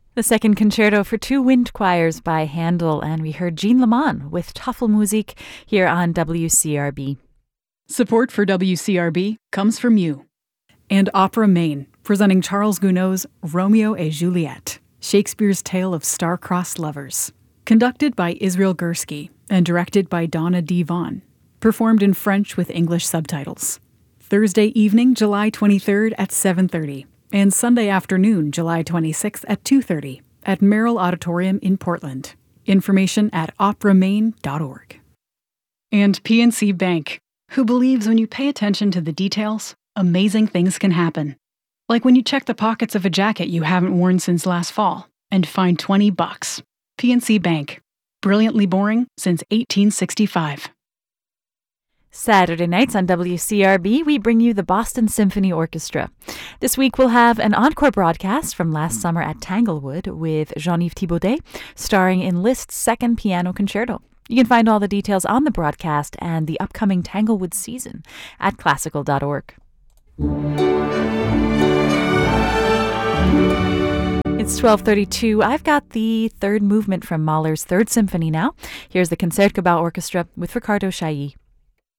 The second concerto for two wind choirs by Handel, and we heard Jean Leman with Tafelmusik here on WCRB. Support for WCRB comes from you. And Opera Maine, presenting Charles Gounod's Romeo et Juliet, Shakespeare's tale of star-crossed lovers. Conducted by Israel Gursky and directed by Donna D. Vaughn. Performed in French with English subtitles. Thursday evening, July 23rd at 7:30. And Sunday afternoon, July 26th at 2:30 at Merrill Auditorium in Portland. Information at operamaine.org. And PNC Bank, who believes when you pay attention to the details, amazing things can happen. Like when you check the pockets of a jacket you haven't worn since last fall and find $20. PNC Bank, brilliantly boring since 1865. Saturday nights on WCRB, we bring you the Boston Symphony Orchestra. This week we'll have an encore broadcast from last summer at Tanglewood with Jean-Yves Thibaudet, starring in Liszt's second piano concerto. You can find all the details on the broadcast and the upcoming Tanglewood season at classical.org. It's 12:32. I've got the third movement from Mahler's Third Symphony now. Here's the Concertgebouw Orchestra with Riccardo Chailly.